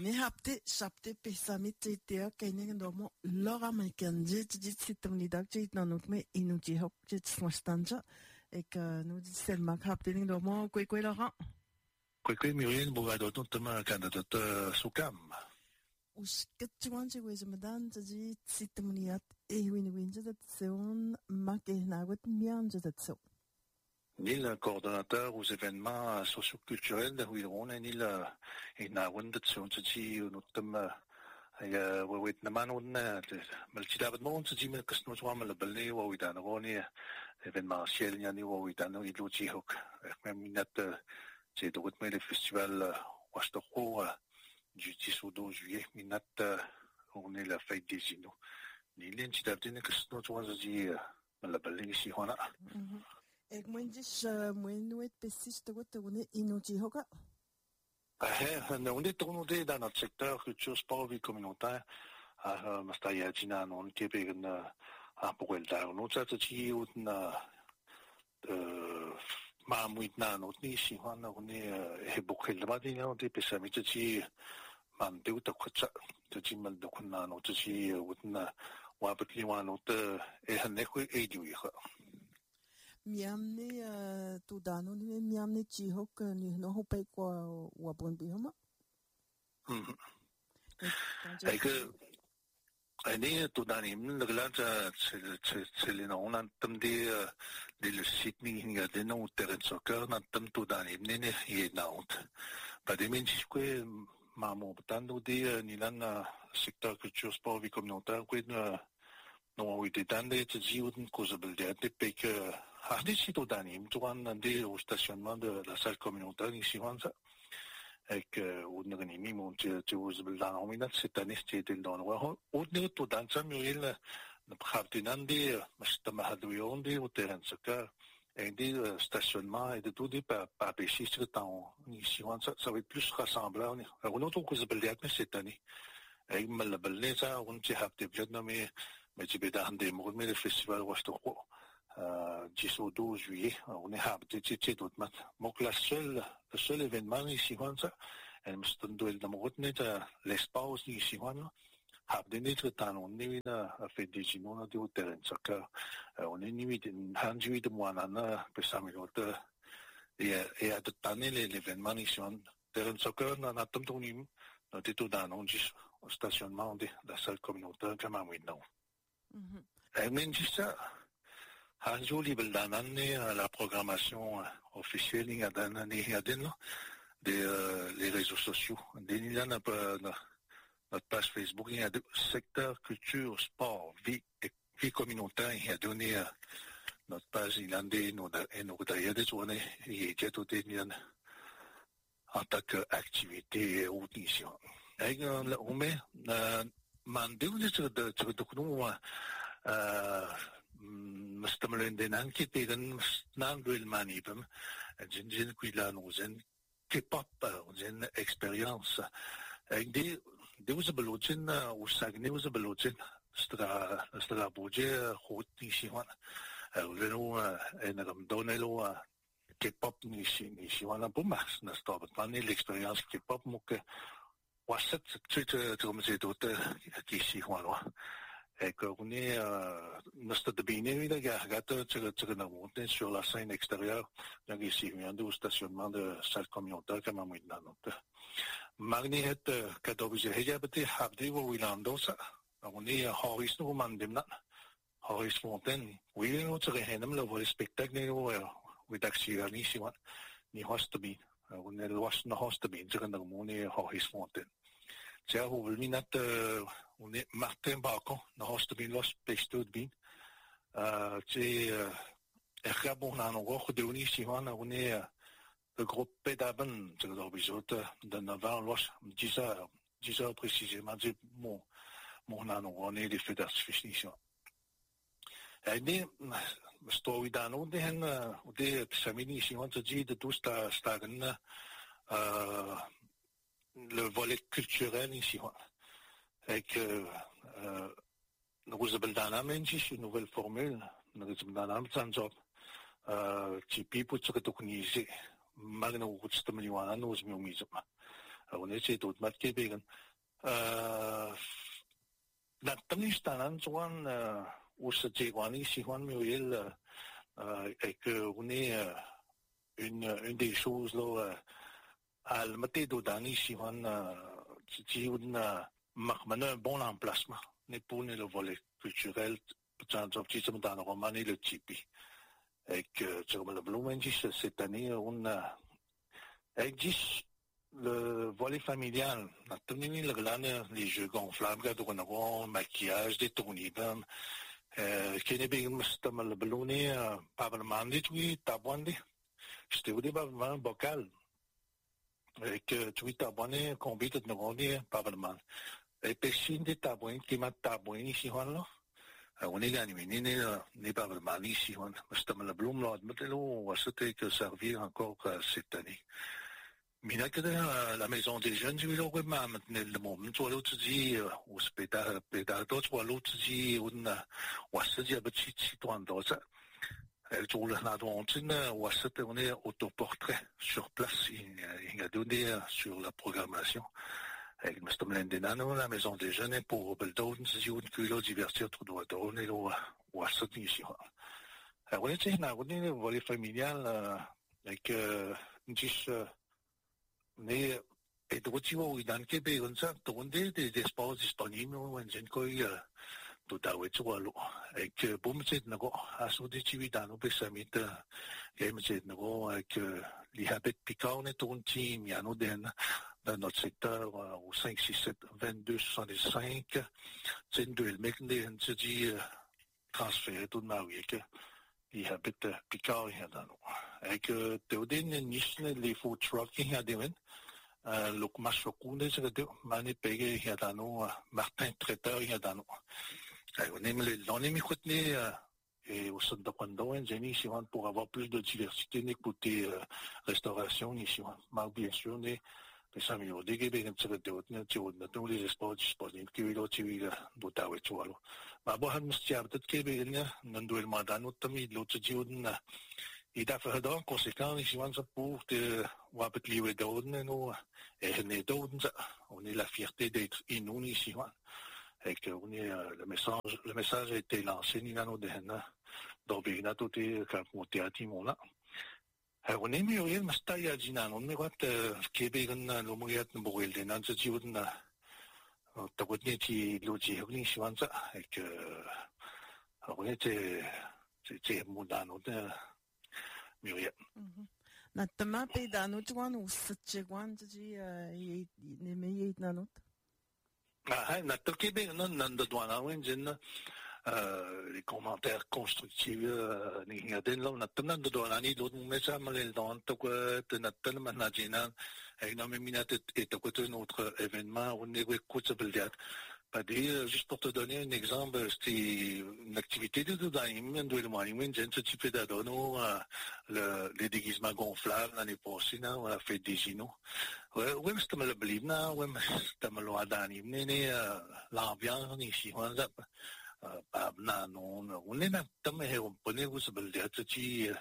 Ni hapte sapte pesami titia kaining domo lora mekan dit sitamnidak dit nanut me inuji hok dit smastanja ek nu dit selmak hapte ning domo kwe Laurent. Kwe Muriel bogado tama kandidat sukam. Uskatjuanji wezmadan dit sitamniat win dat seon makenawet mianja dat so. Ni le coordonnateur aux événements socioculturels de Huiron, ni le inawendet sontji unutam wawit naman unna malchidabad mo untji me kasno swam le balne wawitan roni événementiel ni wawitan iluji hok minat c'est donc le festival Wastoko du 10 au 12 juillet minat on est la fête des Inuits ni l'entidabdine kasno swamji le balne si hona. Ik mwenjis mwenwet pesiste wat one inuji hoka. On est tourné dans notre secteur culture, sport, vie communautaire. Mastaya Jina non Québec à Pourelda. Nous ça tu Mamuitna non ni si on est beaucoup de madina on est pesami tu man de uta kwatsa tu mal de kunna no tu utna wabtli wano te hanekwe ediwi. Miamne tudano ni miamne chihok ni no hope kwa wabon bihoma. Que ani tudani mnaglanza selena on tamde le site ni nga de no terrain soccer na tam tudani nene yenaut. Pas de menchikwe mamo tando de ni lan secteur culture sport vie communautaire kwe no we de tande te jiuden kozabelde de pek hadisi tudani mtuan de au stationnement de la salle communautaire ici wanza. Ek udnagani mi monte te uzbeldan ominat cette année c'était dans le roi udne to dansa muriel na prabtinande mastama haduyonde au terrain de soccer et des stationnements et de tout des pas pêcher sur temps ici ça va être plus rassemblant on autre que uzbeldat cette année et mal beleza on te habte bjadna mais tu peux dans des mots mais le festival Wastoko 10 au 12 juillet, on est habité d'autres mat. Donc le seul événement ici, elle me donne de l'espace ici, habité notre temps, on est à fait des jours de terrain soccer. On est nuit de mois nana, pour ça et à de tanner l'événement ici, terrain soccer, on a tout tourné, on était tout dans au stationnement de la salle communautaire, comme à maintenant. Et même ça. Hanjoli beldanane la programmation officielle des les réseaux sociaux. Notre page Facebook, il y a secteur culture, sport, vie communautaire, il y a donné notre page il y a des des journées, il y a tout en tant qu'activité ou mission. On met mandé Mustamlen denan kitigan nan duel manipem jin kuila nozen K-pop zen expérience de uzbelotin usagne uzbelotin stra budget hot ni siwan leno enagam donelo K-pop ni siwan bumas na stop pan l'expérience K-pop muke wasat comme c'est tout qui siwan et qu'on est notre débine il y a gâteau monter sur la scène extérieure donc ici vient du stationnement de salle communautaire comme maintenant magnet kadobje hejabti habdi wo wilandosa on est horizon mandemna horizon fontaine oui on se rehenam le spectacle oui d'action ici ni hostbi on est loin de hostbi c'est quand on est horizon fontaine. Tiens, vous voulez on est Martin Bacon, dans Hostbin, Los Pestodbin. C'est Rabon, on de Unissi, on est le groupe Pédaben, c'est l'objet de 9 ans, Los 10 heures précisément, c'est mon an, on est des feux d'artifice. Et des story d'anneau, des samedi, si on te dit de tout ça, stagne, le volet culturel ici, avec nous avons une nouvelle formule, nous avons un job, qui peut se recogniser, malgré nous, nous avons mis on est tout mat Québec L'Afghanistan, où se Taiwan, si on Muriel, et que on est une des choses là, à le matin d'Odani, si on un bon emplacement, n'est pour le volet culturel, peut-être dans le roman et le tipi. Et que sur le Blue cette année, on a existe le volet familial, les jeux gonflables, le maquillage, des tournibandes, qui n'est bien le ballonné, pas vraiment dit, oui, tabouandé. C'était au début un bocal. Et que tu es tabouandé, combien de neuronies, pas vraiment. Et puis, si des tabouins, qui m'a tabouin ici, là. On est gagné, n'est pas vraiment ici, on. C'était le bloom, là, on c'était que servir encore cette année. Mais là, que la maison des jeunes, je vais le remettre maintenant, le moment, tu vois, l'autre dit, au spectacle, tu vois, l'autre dit, on se dit, petit citoyen d'ose. Tu vois, là, on est autoportrait sur place, il a donné sur la programmation. Avec M. Mlendenano, la maison des jeunes, pour Beldoden, c'est une culo divertir tout droit, on est là, on se dit ici. On est, on est, le volet familial, avec, mais et donc tu vois dans le Québec on ça tourner des espaces disponibles on a quoi tout à fait tu vois là et que pour me dire non à ce que tu vis dans nos pays que me dire non que les habits piquants est un team il y a nous dans notre secteur au 5 6 7 22 65 c'est une duel mais on se dit transférer tout de ma vie que les habits piquants il y a dans nous et que tu as des niches les food trucks il y a des Luk Mashokunde, c'est que Mani Pege, il y a dans nous, Martin Traiteur, il y a dans nous. On aime écouter, et au centre de Pando, Jenny, si on pour avoir plus de diversité, n'écouter, restauration, ici, mais bien sûr, mais ça m'y a dégagé, mais c'est que tous les espaces disponibles, qui veulent, tu veux, d'Ottawa, tu vois, mais bon, on se tient peut-être Québec, non, doit le mandat, notamment, l'autre dit, et d'ailleurs, en conséquence, ici, on se pour te, on peut livrer d'autres, nous, et on est la fierté d'être inou ici, et que on est, le message a été lancé, ni dans dans Bégna, tout est, quand on était à Timon, on est mieux, mais c'est taillé à Dina, on est quoi, Québec, on a le moyen de mourir, les nan, c'est dit, on a, t'as retenu, tu l'autre, on est ici, et que, on était, c'était, moudin, on est, Muriel. Natama pe danut wan ou satchegwan ji ne me nanut. Notre Québec non de douane les commentaires constructifs ni gaden là natama de douane ni l'autre message mal dans tout que natama managina et non mais minate et tout que notre événement on est écoutable. Pas dire, juste pour te donner un exemple, c'était une activité de Doudaïm, de l'Ouanim, j'ai un petit peu d'Adono, les déguisements gonflables l'année passée, on a fait des ginos. Ouais, mais c'était le blib, ouais, mais c'était le Ouadanim, l'ambiance, ici, on a, non, on est même, mais on connaît où se belder, tu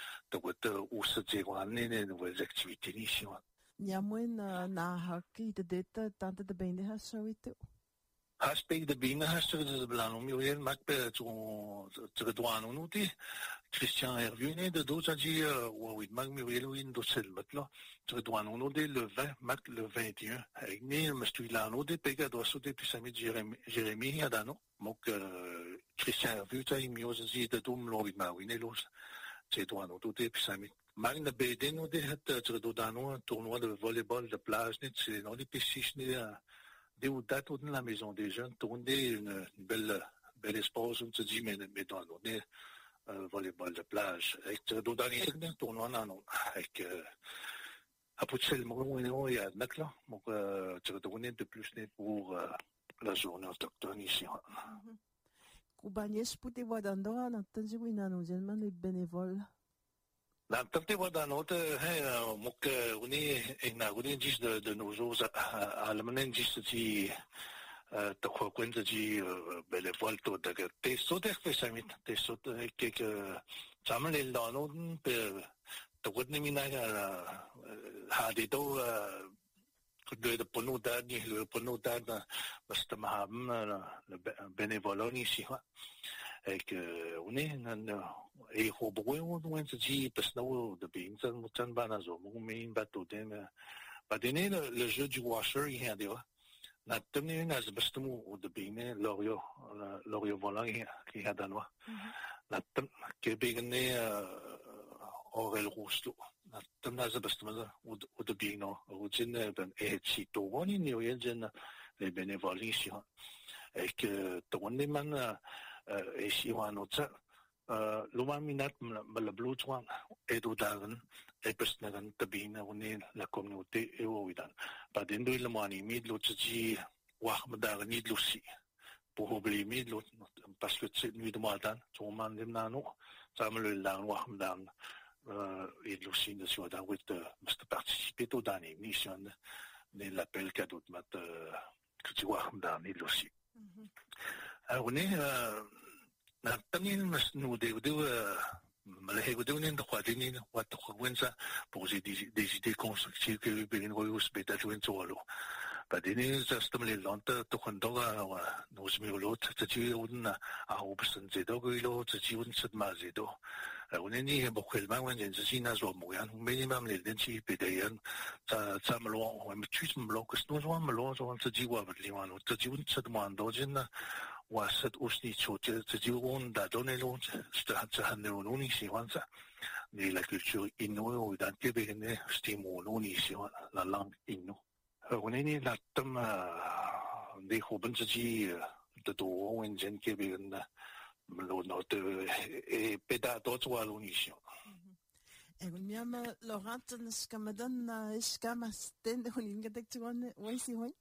où se dire, on a des nouvelles activités, ici, Niamwen, na haki, de data, tante de bende has so itu. Aspect de bien, aspect de blanc, Muriel Macbeth, tu dois nous dire, Christian Hervieux, de d'autres a dit, oui, Muriel, oui, d'autres, maintenant, tu dois nous dire le 20, Mac le 21. Avec nous, je suis là, nous, des pégas, doit sauter, puis ça m'est Jérémy, Adano. Donc, Christian Hervieux, tu as mis aux yeux de tout, l'envie de Marine, l'os. Tu dois nous dire, puis ça m'est. Magne BD, nous dire, tu dois nous un tournoi de volleyball de plage, c'est dans les piscines, des dates dans la maison des jeunes, tourner une belle espace, on se dit, mais dans le volleyball de plage. Avec dans les tournois, non, avec, après, c'est le moment, il y a là, donc, tu retournes de plus pour la journée autochtone ici. Kubanyesh puti wadando, n'attendu winano, gentlemen, les bénévoles. La tante voda note mok uni ina uni dis de nos jours à la manière dis ti te crois qu'on te dit belle volto de te sauter fait ça mit te sauter que jamais les dans nous te quoi ni mina ha de to le penodad ni le penodad basta maham le bénévolat ici et que on est et au bruit on se dit parce que de bien ça mutan banazo mais une bateau pas donné le jeu du washer il y a des na temne na basta mu de bien l'orio volant qui a dans na tem que begné Orel Rousseau. Tam za basta u de bien u jin ben ci to woni ni o jin le benevolency et que to woni man e si wano tsa lo ma minat le blue twan et do dagen e basta gan de bien woni la communauté e o widan pa den do le mani mi lo tsi wa dagen ni lo si pour oublier mi lo parce que c'est nuit de matin tout man dem nano ça me le lang wa dan et aussi de sur d'un wit must participer tout dans les missions de l'appel cadeau de mat que tu vois dans les aussi on est na tamil must nous de malais de on de quoi de what to pour des idées constructives que bien royus beta joint solo pas des système les lentes to condoga nos miolot tu on a option zedo guilo tu on se mazedo on est ni beaucoup le moins de si na zo moyan minimum les density pédayan ça me loin on me tue me loin que nous on me loin on se dit wa li wan tu on se demande jin wa set aussi tu dis on da donner l'autre c'est un neurone ici ça ni la culture inno dans Québec ne stimule ici la langue inno on est ni la thème des hobens de do on jen Québec lo note e pedato tua l'unisio egun miama Laurent skamadan iskamastin uninga tektuan waisi hoy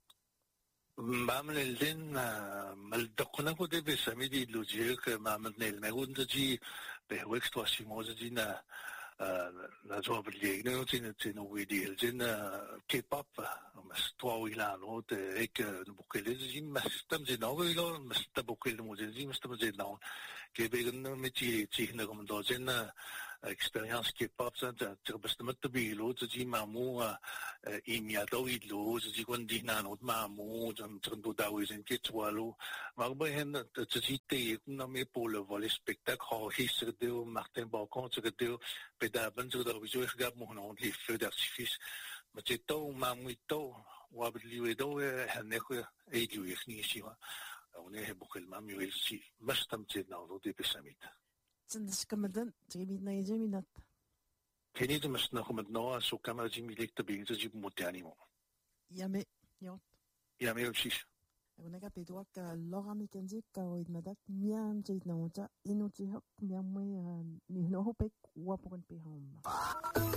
mam den mal dokna ko de besamidi logique que mam nel megun de be wexto simoza dina la job ligne no tin video tin K-pop mas toi ilano te ek no bukele zin mas tam zin no ilo mas ta bukele mo zin mas tam zin no ke be no meti ti na kom do zin expérience K-pop ça te basta mat bi lo ti mamu imia do ilo ti kon di na no mamu jam do da wi zin ke twalo ma ba hen ti te no me pour le volet spectacle his de Martin Bacon ce de pedaben ce de vision gab mo no les feux d'artifice mais c'est tout mamu to wa bli do han ko e ju ni si on est beaucoup le même aussi mas tam ti na do de pesamit skamadan tibit na yeminat Kenny de mas na kom no so kamera ji mi lekte bin ze ji moderni yame yot yame aussi Unaga pedwa ka Laura Mackenzie ka oidmadak miam jait na wata inuti hok miam ni no hopek wapon pe hom